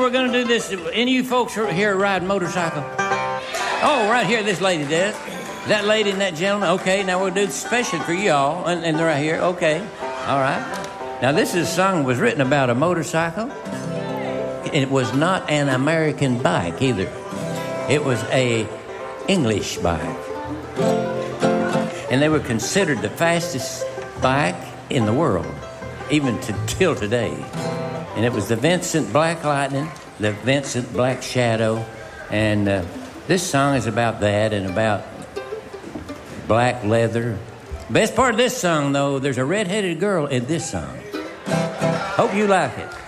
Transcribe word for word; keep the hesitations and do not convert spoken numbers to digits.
we're going to do this. Any of you folks here ride motorcycle? Oh, right here, this lady does. That lady and that gentleman. Okay, now we'll do it special for y'all. And, and they're right here. Okay. All right. Now, this is a song that was written about a motorcycle. It was not an American bike either. It was a English bike. And they were considered the fastest bike in the world, even to, till today. And it was the Vincent Black Lightning, the Vincent Black Shadow. And uh, this song is about that and about black leather. Best part of this song, though, there's a red-headed girl in this song. Hope you like it.